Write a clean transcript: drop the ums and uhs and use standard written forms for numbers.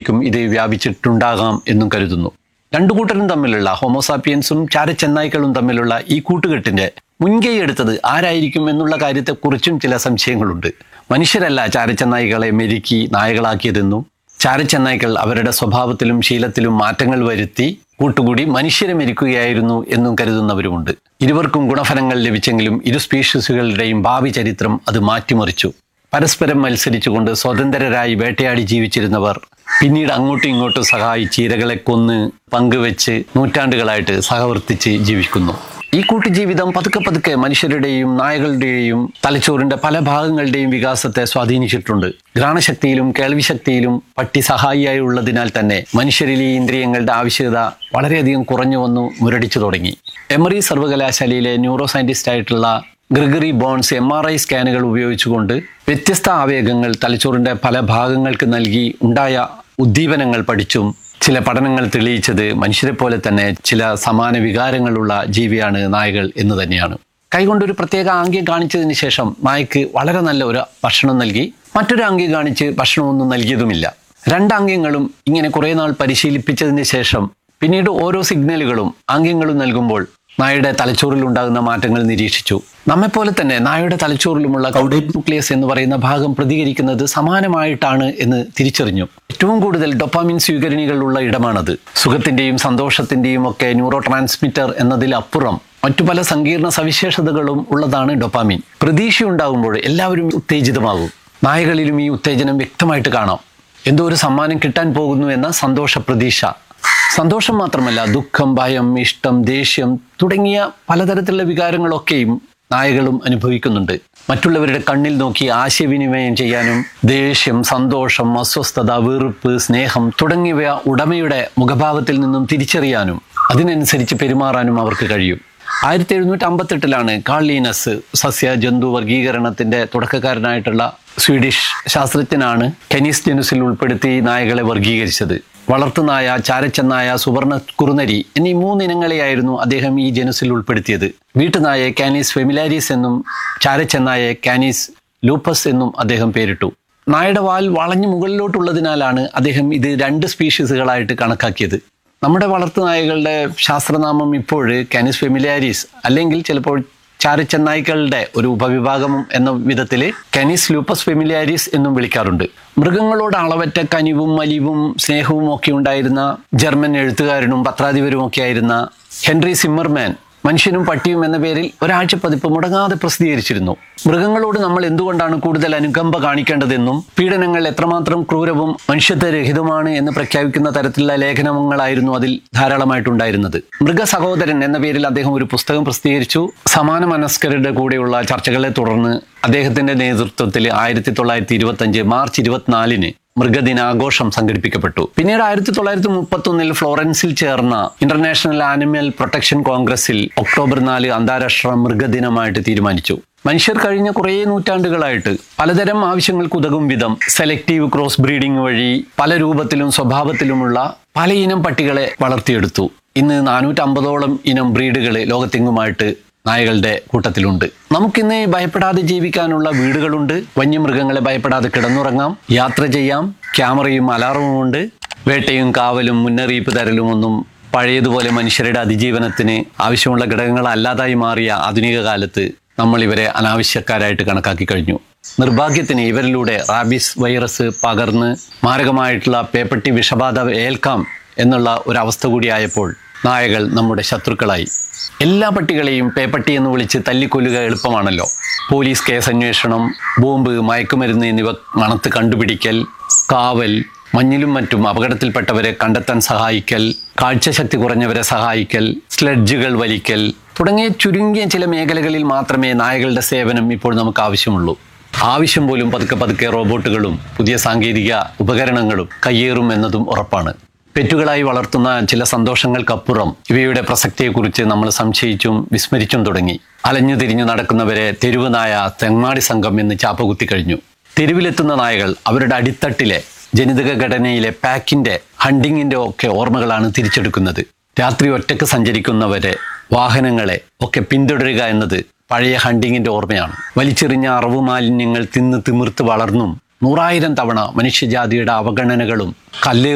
മനുഷ്യരിലേക്കും ഇത് വ്യാപിച്ചിട്ടുണ്ടാകാം എന്നും കരുതുന്നു. രണ്ടു കൂട്ടരും തമ്മിലുള്ള ഹോമോസാപ്പിയൻസും ചാരച്ചെന്നായ്ക്കളും തമ്മിലുള്ള ഈ കൂട്ടുകെട്ടിന്റെ മുൻകൈ എടുത്തത് ആരായിരിക്കും എന്നുള്ള കാര്യത്തെക്കുറിച്ചും ചില സംശയങ്ങളുണ്ട്. മനുഷ്യരല്ല ചാരച്ചെന്നായ്ക്കളെ മെരുക്കി നായകളാക്കിയതെന്നും ചാരച്ചെന്നായ്ക്കൾ അവരുടെ സ്വഭാവത്തിലും ശീലത്തിലും മാറ്റങ്ങൾ വരുത്തി കൂട്ടുകൂടി മനുഷ്യരെ മെരുക്കുകയായിരുന്നു എന്നും കരുതുന്നവരുമുണ്ട്. ഇരുവർക്കും ഗുണഫലങ്ങൾ ലഭിച്ചെങ്കിലും ഇരു സ്പീഷീസുകളുടെയും ഭാവി ചരിത്രം അത് മാറ്റിമറിച്ചു. പരസ്പരം മത്സരിച്ചുകൊണ്ട് സ്വതന്ത്രരായി വേട്ടയാടി ജീവിച്ചിരുന്നവർ പിന്നീട് അങ്ങോട്ടും ഇങ്ങോട്ടും സഹായിച്ച് ഇരകളെ കൊന്ന് പങ്കുവെച്ച് നൂറ്റാണ്ടുകളായിട്ട് സഹവർത്തിച്ച് ജീവിക്കുന്നു. ഈ കൂട്ടുജീവിതം പതുക്കെ പതുക്കെ മനുഷ്യരുടെയും നായകളുടെയും തലച്ചോറിന്റെ പല ഭാഗങ്ങളുടെയും വികാസത്തെ സ്വാധീനിച്ചിട്ടുണ്ട്. ഘ്രാണശക്തിയിലും കേൾവിശക്തിയിലും പട്ടി സഹായിയായി ഉള്ളതിനാൽ തന്നെ മനുഷ്യരിൽ ഈ ഇന്ദ്രിയങ്ങളുടെ ആവശ്യകത വളരെയധികം കുറഞ്ഞു വന്നു മുരടിച്ചു തുടങ്ങി. എമറി സർവകലാശാലയിലെ ന്യൂറോ സയന്റിസ്റ്റ് ആയിട്ടുള്ള ഗ്രിഗറി ബോൺസ് MRI സ്കാനുകൾ ഉപയോഗിച്ചുകൊണ്ട് വ്യത്യസ്ത ആവേഗങ്ങൾ തലച്ചോറിന്റെ പല ഭാഗങ്ങൾക്ക് നൽകി ഉണ്ടായ ഉദ്ദീപനങ്ങൾ പഠിച്ചും ചില പഠനങ്ങൾ തെളിയിച്ചത് മനുഷ്യരെ പോലെ തന്നെ ചില സമാന വികാരങ്ങളുള്ള ജീവിയാണ് നായകൾ എന്ന് തന്നെയാണ്. കൈകൊണ്ടൊരു പ്രത്യേക ആംഗ്യം കാണിച്ചതിന് ശേഷം നായക്ക് വളരെ നല്ല ഒരു ഭക്ഷണം നൽകി മറ്റൊരു ആംഗ്യം കാണിച്ച് ഭക്ഷണമൊന്നും നൽകിയതുമില്ല. രണ്ടാംഗ്യങ്ങളും ഇങ്ങനെ കുറേ നാൾ പരിശീലിപ്പിച്ചതിന് ശേഷം പിന്നീട് ഓരോ സിഗ്നലുകളും ആംഗ്യങ്ങളും നൽകുമ്പോൾ നായയുടെ തലച്ചോറിൽ ഉണ്ടാകുന്ന മാറ്റങ്ങൾ നിരീക്ഷിച്ചു. നമ്മെപ്പോലെ തന്നെ നായയുടെ തലച്ചോറിലുമുള്ള കൗഡേറ്റ് ന്യൂക്ലിയസ് എന്ന് പറയുന്ന ഭാഗം പ്രതികരിക്കുന്നത് സമാനമായിട്ടാണ് എന്ന് തിരിച്ചറിഞ്ഞു. ഏറ്റവും കൂടുതൽ ഡൊപ്പാമിൻ സ്വീകരണികളുള്ള ഇടമാണത്. സുഖത്തിന്റെയും സന്തോഷത്തിന്റെയും ഒക്കെ ന്യൂറോ ട്രാൻസ്മിറ്റർ എന്നതിലപ്പുറം മറ്റു പല സങ്കീർണ സവിശേഷതകളും ഉള്ളതാണ് ഡൊപ്പാമിൻ. പ്രതീക്ഷയുണ്ടാകുമ്പോൾ എല്ലാവരും ഉത്തേജിതമാകും. നായകളിലും ഈ ഉത്തേജനം വ്യക്തമായിട്ട് കാണാം. എന്തോ ഒരു സമ്മാനം കിട്ടാൻ പോകുന്നു എന്ന സന്തോഷ പ്രതീക്ഷ. സന്തോഷം മാത്രമല്ല, ദുഃഖം, ഭയം, ഇഷ്ടം, ദേഷ്യം തുടങ്ങിയ പലതരത്തിലുള്ള വികാരങ്ങളൊക്കെയും നായകളും അനുഭവിക്കുന്നുണ്ട്. മറ്റുള്ളവരുടെ കണ്ണിൽ നോക്കി ആശയവിനിമയം ചെയ്യാനും ദേഷ്യം, സന്തോഷം, അസ്വസ്ഥത, വെറുപ്പ്, സ്നേഹം തുടങ്ങിയവ ഉടമയുടെ മുഖഭാവത്തിൽ നിന്നും തിരിച്ചറിയാനും അതിനനുസരിച്ച് പെരുമാറാനും അവർക്ക് കഴിയും. 1758 കാൾ ലീനസ് സസ്യ ജന്തു വർഗീകരണത്തിന്റെ തുടക്കക്കാരനായിട്ടുള്ള സ്വീഡിഷ് ശാസ്ത്രജ്ഞനാണ് കെനീസ് ജനുസിൽ ഉൾപ്പെടുത്തി നായകളെ വർഗീകരിച്ചത്. വളർത്തുനായ, ചാരച്ചെന്നായ, സുവർണ കുറുനരി എന്നീ 3 ഇനങ്ങളെയായിരുന്നു അദ്ദേഹം ഈ ജനുസിൽ ഉൾപ്പെടുത്തിയത്. വീട്ടുനായെ കാനീസ് ഫെമിലാരിസ് എന്നും ചാരച്ചെന്നായെ കാനീസ് ലൂപ്പസ് എന്നും അദ്ദേഹം പേരിട്ടു. നായയുടെ വാൽ വളഞ്ഞു മുകളിലോട്ടുള്ളതിനാലാണ് അദ്ദേഹം ഇത് 2 സ്പീഷീസുകളായിട്ട് കണക്കാക്കിയത്. നമ്മുടെ വളർത്തുനായകളുടെ ശാസ്ത്രനാമം ഇപ്പോൾ കാനീസ് ഫെമിലാരിസ് അല്ലെങ്കിൽ ചിലപ്പോൾ ചാരച്ചെന്നായ്ക്കളുടെ ഒരു ഉപവിഭാഗം എന്ന വിധത്തിൽ കാനീസ് ലൂപ്പസ് ഫെമിലിയാരിസ് എന്നും വിളിക്കാറുണ്ട്. മൃഗങ്ങളോട് അളവറ്റ കനിവും മലിവും സ്നേഹവും ഒക്കെ ഉണ്ടായിരുന്ന ജർമ്മൻ എഴുത്തുകാരനും പത്രാധിപരും ഒക്കെ ആയിരുന്ന ഹെൻറി സിമ്മർമാൻ മനുഷ്യനും പട്ടിയും എന്ന പേരിൽ ഒരാഴ്ച പതിപ്പ് മുടങ്ങാതെ പ്രസിദ്ധീകരിച്ചിരുന്നു. മൃഗങ്ങളോട് നമ്മൾ എന്തുകൊണ്ടാണ് കൂടുതൽ അനുകമ്പ കാണിക്കേണ്ടതെന്നും പീഡനങ്ങൾ എത്രമാത്രം ക്രൂരവും മനുഷ്യത്വരഹിതമാണ് എന്ന് പ്രഖ്യാപിക്കുന്ന തരത്തിലുള്ള ലേഖനങ്ങളായിരുന്നു അതിൽ ധാരാളമായിട്ടുണ്ടായിരുന്നത്. മൃഗസഹോദരൻ എന്ന പേരിൽ അദ്ദേഹം ഒരു പുസ്തകം പ്രസിദ്ധീകരിച്ചു. സമാന മനസ്കരുടെ കൂടെയുള്ള ചർച്ചകളെ തുടർന്ന് അദ്ദേഹത്തിന്റെ നേതൃത്വത്തിൽ 1925 മാർച്ച് 24 മൃഗദിനാഘോഷം സംഘടിപ്പിക്കപ്പെട്ടു. പിന്നീട് 1931 ഫ്ലോറൻസിൽ ചേർന്ന ഇന്റർനാഷണൽ ആനിമൽ പ്രൊട്ടക്ഷൻ കോൺഗ്രസിൽ ഒക്ടോബർ 4 അന്താരാഷ്ട്ര മൃഗദിനമായിട്ട് തീരുമാനിച്ചു. മനുഷ്യർ കഴിഞ്ഞ കുറേ നൂറ്റാണ്ടുകളായിട്ട് പലതരം ആവശ്യങ്ങൾക്ക് ഉതകും വിധം സെലക്റ്റീവ് ക്രോസ് ബ്രീഡിംഗ് വഴി പല രൂപത്തിലും സ്വഭാവത്തിലുമുള്ള പല ഇനം പട്ടികളെ വളർത്തിയെടുത്തു. ഇന്ന് 450ഓളം ഇനം ബ്രീഡുകൾ ലോകത്തെങ്ങുമായിട്ട് നായകളുടെ കൂട്ടത്തിലുണ്ട്. നമുക്കിന്ന് ഭയപ്പെടാതെ ജീവിക്കാനുള്ള വീടുകളുണ്ട്. വന്യമൃഗങ്ങളെ ഭയപ്പെടാതെ കിടന്നുറങ്ങാം, യാത്ര ചെയ്യാം, ക്യാമറയും അലാറവും ഉണ്ട്. വേട്ടയും കാവലും മുന്നറിയിപ്പ് തരലും ഒന്നും പഴയതുപോലെ മനുഷ്യരുടെ അതിജീവനത്തിന് ആവശ്യമുള്ള ഘടകങ്ങളല്ലാതായി മാറിയ ആധുനിക കാലത്ത് നമ്മൾ ഇവരെ അനാവശ്യക്കാരായിട്ട് കണക്കാക്കി കഴിഞ്ഞു. നിർഭാഗ്യത്തിന് ഇവരിലൂടെ റാബീസ് വൈറസ് പകർന്ന് മാരകമായിട്ടുള്ള പേപ്പട്ടി വിഷബാധ ഏൽക്കാം എന്നുള്ള ഒരവസ്ഥ കൂടിയായപ്പോൾ നായകൾ നമ്മുടെ ശത്രുക്കളായി. എല്ലാ പട്ടികളെയും പേപ്പട്ടി എന്ന് വിളിച്ച് തല്ലിക്കൊല്ലുക എളുപ്പമാണല്ലോ. പോലീസ് കേസ് അന്വേഷണം, ബോംബ്, മയക്കുമരുന്ന് എന്നിവ മണത്ത് കണ്ടുപിടിക്കൽ, കാവൽ, മഞ്ഞിലും മറ്റും അപകടത്തിൽപ്പെട്ടവരെ കണ്ടെത്താൻ സഹായിക്കൽ, കാഴ്ചശക്തി കുറഞ്ഞവരെ സഹായിക്കൽ, സ്ലെഡ്ജുകൾ വലിക്കൽ തുടങ്ങിയ ചുരുങ്ങിയ ചില മേഖലകളിൽ മാത്രമേ നായകളുടെ സേവനം ഇപ്പോൾ നമുക്ക് ആവശ്യമുള്ളൂ. ആവശ്യം പോലും പതുക്കെ പതുക്കെ റോബോട്ടുകളും പുതിയ സാങ്കേതിക ഉപകരണങ്ങളും കയ്യേറും എന്നതും ഉറപ്പാണ്. പെറ്റുകളായി വളർത്തുന്ന ചില സന്തോഷങ്ങൾക്കപ്പുറം ഇവയുടെ പ്രസക്തിയെക്കുറിച്ച് നമ്മൾ സംശയിച്ചും വിസ്മരിച്ചും തുടങ്ങി. അലഞ്ഞു തിരിഞ്ഞു നടക്കുന്നവരെ തെരുവ് നായ, തെമ്മാടി സംഘം എന്ന് ചാപ്പകുത്തി കഴിഞ്ഞു. തെരുവിലെത്തുന്ന നായകൾ അവരുടെ അടിത്തട്ടിലെ ജനിതക ഘടനയിലെ പാക്കിന്റെ, ഹണ്ടിങ്ങിന്റെ ഒക്കെ ഓർമ്മകളാണ് തിരിച്ചെടുക്കുന്നത്. രാത്രി ഒറ്റക്ക് സഞ്ചരിക്കുന്നവരെ, വാഹനങ്ങളെ ഒക്കെ പിന്തുടരുക എന്നത് പഴയ ഹണ്ടിങ്ങിന്റെ ഓർമ്മയാണ്. വലിച്ചെറിഞ്ഞ അറവു മാലിന്യങ്ങൾ തിന്ന് തിമിർത്ത് വളർന്നും 100,000 തവണ മനുഷ്യജാതിയുടെ അവഗണനകളും കല്ലേറും